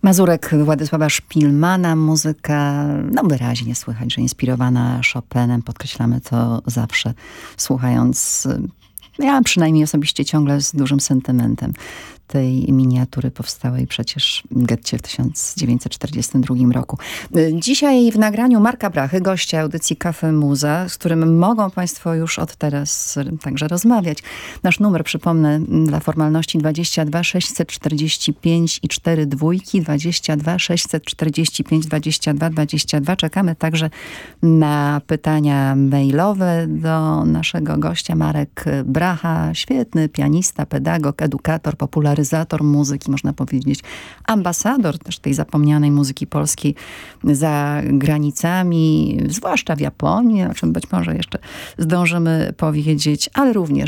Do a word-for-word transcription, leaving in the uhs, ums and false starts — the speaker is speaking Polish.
Mazurek Władysława Szpilmana, muzyka no wyraźnie słychać, że inspirowana Chopinem. Podkreślamy to zawsze, słuchając, ja przynajmniej osobiście ciągle z dużym sentymentem tej miniatury powstałej przecież w getcie w tysiąc dziewięćset czterdziestym drugim roku. Dzisiaj w nagraniu Marka Brachy, gościa audycji Cafe Muza, z którym mogą państwo już od teraz także rozmawiać. Nasz numer, przypomnę, dla formalności dwadzieścia dwa sześćset czterdzieści pięć i cztery dwójki, dwadzieścia dwa sześćset czterdzieści pięć dwadzieścia dwa dwadzieścia dwa. Czekamy także na pytania mailowe do naszego gościa. Marek Bracha, świetny pianista, pedagog, edukator, popularyzator muzyki, można powiedzieć, ambasador też tej zapomnianej muzyki polskiej za granicami, zwłaszcza w Japonii, o czym być może jeszcze zdążymy powiedzieć, ale również